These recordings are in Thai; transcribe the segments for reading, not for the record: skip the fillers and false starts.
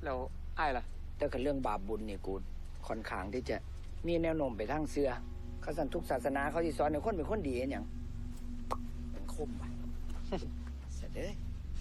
แล้วอ้ายล่ะแต่กับเรื่องบาปบุญนี่กูค่อนข้างที่จะมีแนวโน้มไปทางเสือเขาสันทุกศาสนาเขาที่สอนให้คนเป็นคนดีอย่างเป็นคมไปเสร็จเลย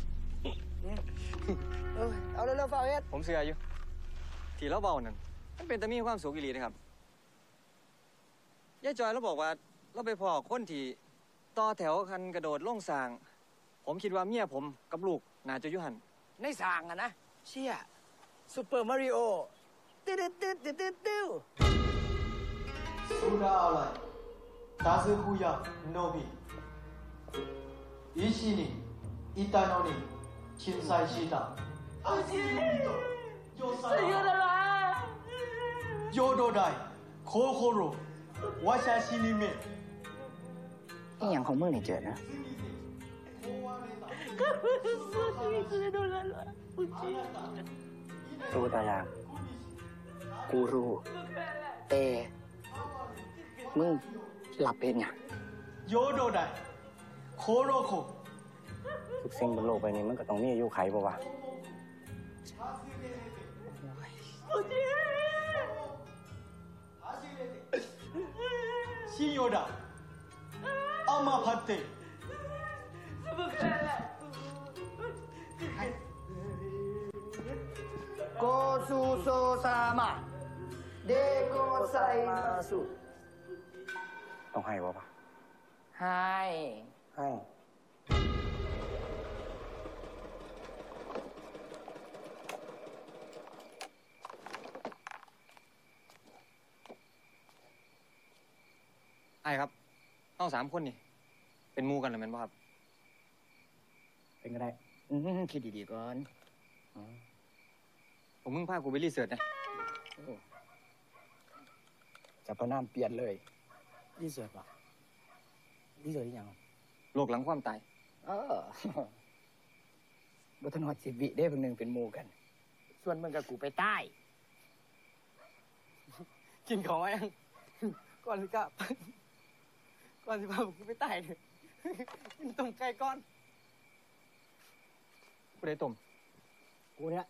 เอาเร็วๆเฝ้าเฮ็ดผมเชื่ออยู่ที่เราเบานั่นมันเป็นแต่มีความสุขอีหลีนะครับยายจอยเราบอกว่าเราไปพอคนที่ต่อแถวคันกระโดดล่งสางผมคิดว่าเมียผมกับลูกน่าจะอยู่หันในสางอะนะเชี่ยซูเปอร์มาริโอตื้อตื้อตื้อตื้อตื้อ苏达阿来，大师傅呀，Nobi，一七年，一代老年，青山西达，不行，有的来，有多大，可可罗，我相信里面。 นี่อย่างของมึงนี่เจอนะรู้ตาอย่างกูรู้แต่มึงหลับเป็นอย่าง有多大，可罗可。 ทุกสิ่งบนโลกใบนี้มันก็ต้องมีอายุไขป่าวะ信用的，阿玛帕特。 โกซูโซซามะเดโกไซมาสุต้องให้ป่าวะให้ไอ้ครับต้อง3 คนนี่เป็นหมู่กันหรือแม่นบ่ครับเป็นก็ได้คิดดีๆก่อนผมมึงพากูไปรีเสิร์ชนะจะประนามเปลี่ยนเลยรีเสิร์ชป่ะรีเสิร์ชยังโลกหลังความตายบัตรนอด10 วิได้เพิ่งหนึ่งเป็นหมู่กันส่วนมึงกับกูไปใต้กินของไว้ยังก่อนสิครับก่อนสิพาผมไปใต้เลยกินต้มไก่ก่อนกูได้ต้มกูเนี่ย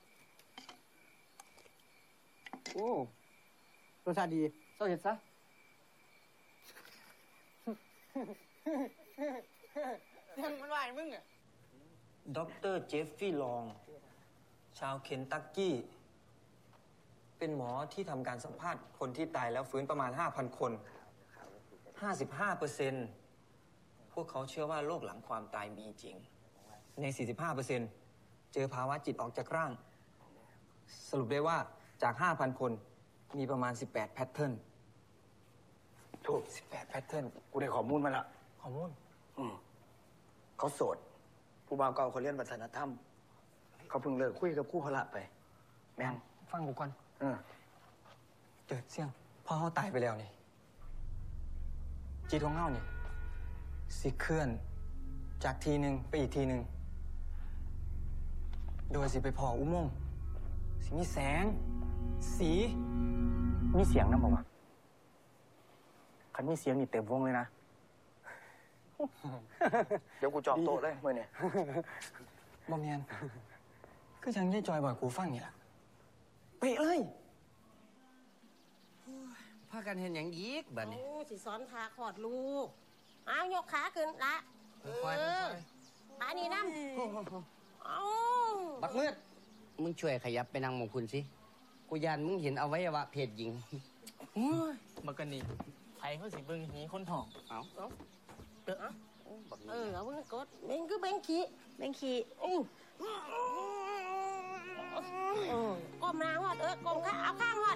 โอ้รสชาติดีเจ้าเห็ดซะยังมันว่าไอ้มึงอ่ะดร.เจฟฟี่ลอง ชาวเคนตักกี้ เป็นหมอที่ทำการสัมภาษณ์คนที่ตายแล้วฟื้นประมาณ 5,000 คน 55%พวกเขาเชื่อว่าโรคหลังความตายมีจริง ใน 45%เจอภาวะจิตออกจากร่าง สรุปได้ว่าจาก 5,000 คนมีประมาณ 18 แพทเทิร์นถูก18 แพทเทิร์นกูได้ข้อมูลมาละข้อมูลเขาโสดผู้บ่าวเก่าเขาเรียนวัฒนธรรมเขาเพิ่งเลิกคุยกับคู่พละไปแม่งฟังกูก่อนเกิดเสี่ยงพอเขาตายไปแล้วนี่จิตของเขานี่สิเคลื่อนจากทีหนึ่งไปอีกทีหนึ่งโดยสิไปพออุโมงค์สิมีแสงสีมีเสียงนะบอกว่าคันมีเสียงนี่เต็มวงเลยนะเดี๋ยวกูจองโต๊ะเลยเมื่อเนี่ยบ่แม่นคือจังยายจอยบอกกูฟังนี่ล่ะไปเอ้ยพากันเห็นอย่างยีกบัดนี้สิซ้อนขาขอดลูกเอายกขาขึ้นละขานี่น้ำเอาบักมืดมึงช่วยขยับไปนั่งมองคุณสิกูยันมึงเห็นอวัยวะเพศหญิงบักกันนี่ไผเขาสิเบิ่งหีคนทองเอาเอามึงกดเบ่งคือเบ่งขี้ก้มหน้าหอดก้มขาเอาข้างหอด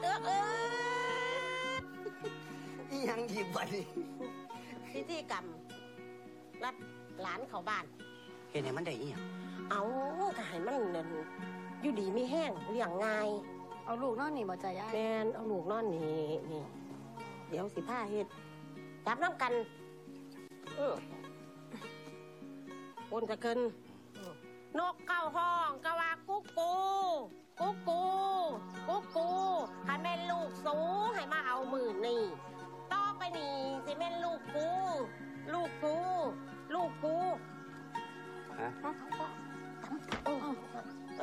อีหยังหยิบบัดนี้พิธีกรรมรับหลานเข้าบ้านเห็นไหมมันได้อีหยังเอาก็ให้มันอยู่ดีไม่แห้งเลี้ยงง่ายเอาลูกนอนนี่บ่ใจย่าแมนเอาลูกนอนนี่เดี๋ยวสิผ้าเฮ็ดจับน้ำกันคนจะเกินนกเก้าห้องกะว่า